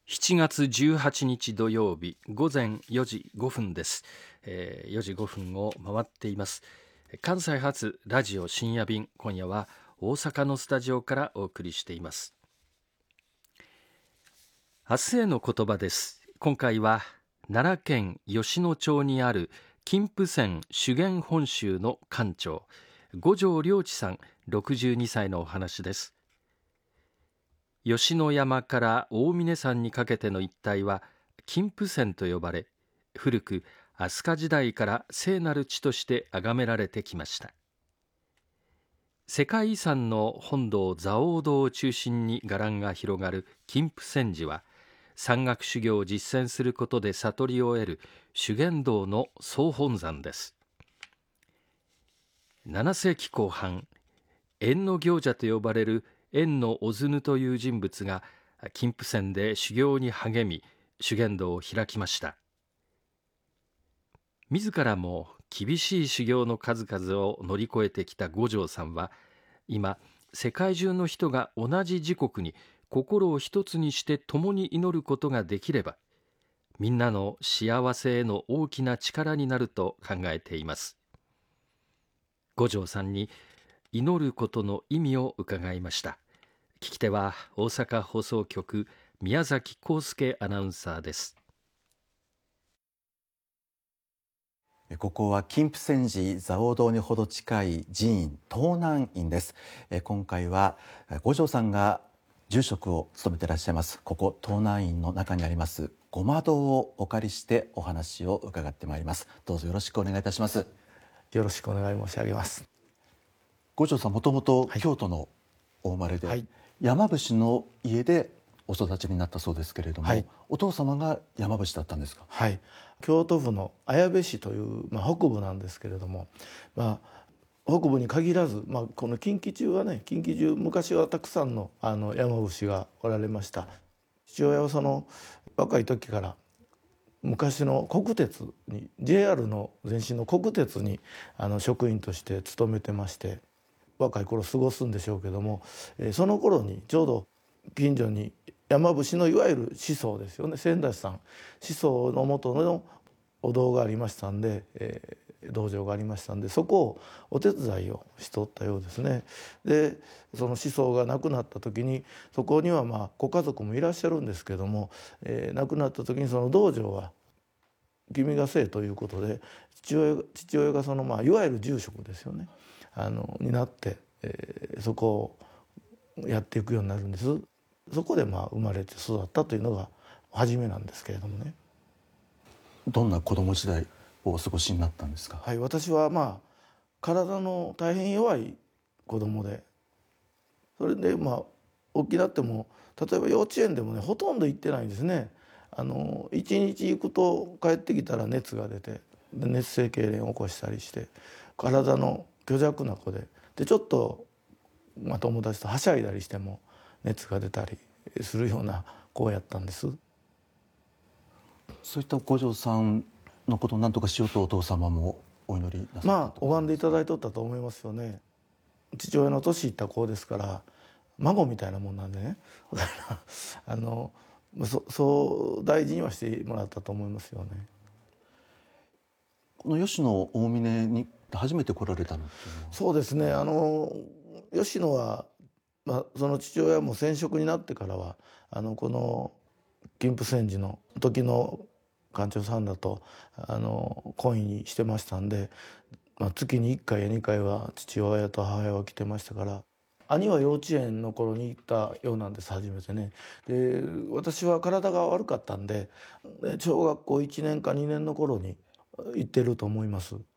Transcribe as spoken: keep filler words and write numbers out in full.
しちがつじゅうはちにち土曜日午前よじごふんです、えー、よじごふんを回っています。関西発ラジオ深夜便、今夜は大阪のスタジオからお送りしています。明日への言葉です。今回は奈良県吉野町にある金峰山修験本宗の館長五条良知さんろくじゅうにさいのお話です。吉野山から大峰山にかけての一帯は金峰山と呼ばれ、古く飛鳥時代から聖なる地として崇められてきました。世界遺産の本堂蔵王堂を中心に伽藍が広がる金峰山寺は、山岳修行を実践することで悟りを得る修験道の総本山です。ななせいきこう半、縁の行者と呼ばれる縁の小津という人物が金峰山で修行に励み、修験道を開きました。自らも厳しい修行の数々を乗り越えてきた五条さんは、今世界中の人が同じ時刻に心を一つにして共に祈ることができれば、みんなの幸せへの大きな力になると考えています。五条さんに祈ることの意味を伺いました。聞き手は大阪放送局宮崎康介アナウンサーです。 ここは金峰山寺蔵王堂にほど近い寺院東南院です。今回は五条さんが住職を務めていらっしゃいますここ東南院の中にありますごま堂をお借りしてお話を伺ってまいります。どうぞよろしくお願いいたします。 よろしくお願い申し上げます。 五条さん、もともと京都のお生まれで、はい、山伏の家でお育ちになったそうですけれども、はい、お父様が山伏だったんですか？ はい、京都府の綾部市という、まあ、北部なんですけれども、まあ、北部に限らず、まあ、この近畿中はね、近畿中昔はたくさんの、あの山伏がおられました。父親はその若い時から昔の国鉄に ジェイアール の前身の国鉄にあの職員として勤めてまして、若い頃過ごすんでしょうけども、えー、その頃にちょうど近所に山伏のいわゆる思想ですよね、千田さん思想の元のお堂がありましたんで、えー、道場がありましたんで、そこをお手伝いをしとったようですね。でその思想が亡くなった時に、そこにはまあご家族もいらっしゃるんですけども、えー、亡くなった時にその道場は君がせえということで、父親父親がそのまあいわゆる住職ですよね、あのになって、えー、そこをやっていくようになるんです。そこでまあ生まれて育ったというのが初めなんですけれどもね。 どんな子供時代をお過ごしになったんですか？ はい、私はまあ体の大変弱い子供で、それでまあ大きなっても例えば幼稚園でもね、ほとんど行ってないんですね。あのいちにち行くと帰ってきたら熱が出て、で熱性痙攣を起こしたりして、体の虚弱な子で、でちょっと、まあ、友達とはしゃいだりしても熱が出たりするような子やったんです。 そういった五条さんのことを何とかしようとお父様もお祈りなさったと。 まあ拝んでいただいとったと思いますよね。父親の年いった子ですから孫みたいなもんなんでねあのそそう大事にはしてもらったと思いますよね。 この吉野大峰に初めて来られたのっていうのは？ そうですね、あの吉野は、まあ、その父親も染職になってからはあのこの金峰山寺の時の館長さんだとあの懇意にしてましたんで、まあ、月にいっかいやにかいは父親と母親は来てましたから、兄は幼稚園の頃に行ったようなんです、初めてね。で私は体が悪かったんで小学校いちねんかにねんの頃に行ってると思います。